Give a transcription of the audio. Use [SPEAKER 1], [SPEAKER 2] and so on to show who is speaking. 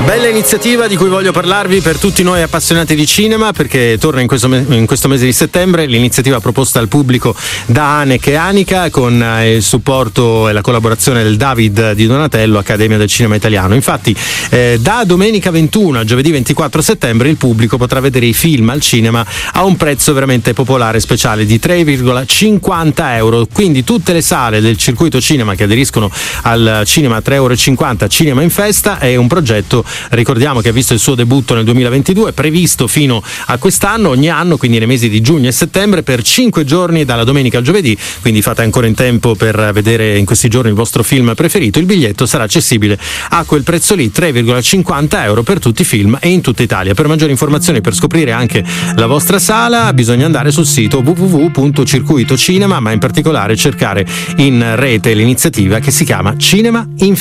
[SPEAKER 1] Bella iniziativa di cui voglio parlarvi per tutti noi appassionati di cinema, perché torna in questo mese di settembre l'iniziativa proposta al pubblico da Haneke e Anica con il supporto e la collaborazione del David di Donatello, Accademia del Cinema Italiano. Infatti da domenica 21 a giovedì 24 settembre il pubblico potrà vedere i film al cinema a un prezzo veramente popolare speciale di 3,50 euro, quindi tutte le sale del circuito cinema che aderiscono al cinema a 3,50 euro Cinema in Festa è un progetto, ricordiamo, che ha visto il suo debutto nel 2022, previsto fino a quest'anno, ogni anno, quindi nei mesi di giugno e settembre, per 5 giorni dalla domenica al giovedì, quindi fate ancora in tempo per vedere in questi giorni il vostro film preferito. Il biglietto sarà accessibile a quel prezzo lì, 3,50 euro per tutti i film e in tutta Italia. Per maggiori informazioni, per scoprire anche la vostra sala, bisogna andare sul sito www.circuitocinema, ma in particolare cercare in rete l'iniziativa che si chiama Cinema in